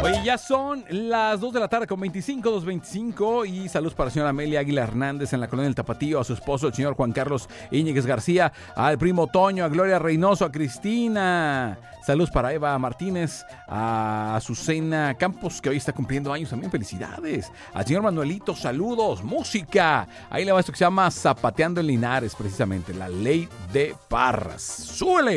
Oye, ya son las 2 de la tarde con 2:25. Y saludos para la señora Amelia Águila Hernández en la colonia del Tapatío, a su esposo, el señor Juan Carlos Íñiguez García, al primo Toño, a Gloria Reynoso, a Cristina. Saludos para Eva Martínez, a Azucena Campos, que hoy está cumpliendo años también. Felicidades. Al señor Manuelito, saludos. Música. Ahí le va esto que se llama Zapateando en Linares, precisamente. La Ley de Parras. ¡Súbele!